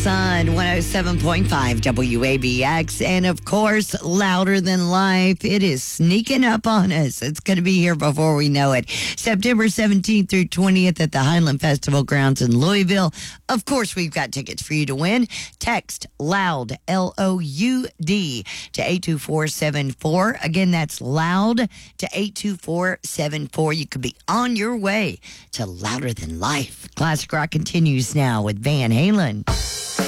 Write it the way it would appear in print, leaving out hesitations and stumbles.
Sun, 107.5 WABX, and of course, Louder Than Life. It is sneaking up on us. It's going to be here before we know it. September 17th through 20th at the Highland Festival grounds in Louisville. Of course, we've got tickets for you to win. Text LOUD, L-O-U-D, to 82474. Again, that's LOUD to 82474. You could be on your way to Louder Than Life. Classic Rock continues now with Van Halen.